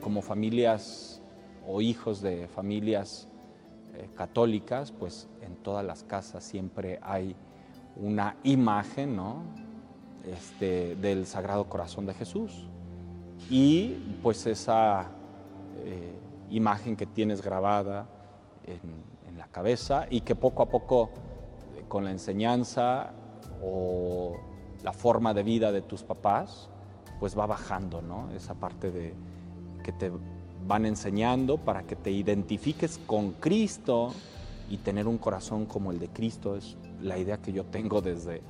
como familias o hijos de familias católicas, pues en todas las casas siempre hay una imagen, ¿no? Del Sagrado Corazón de Jesús. Y pues esa imagen que tienes grabada en la cabeza y que poco a poco con la enseñanza o la forma de vida de tus papás, pues va bajando, ¿no? Esa parte de que te van enseñando para que te identifiques con Cristo y tener un corazón como el de Cristo es la idea que yo tengo desde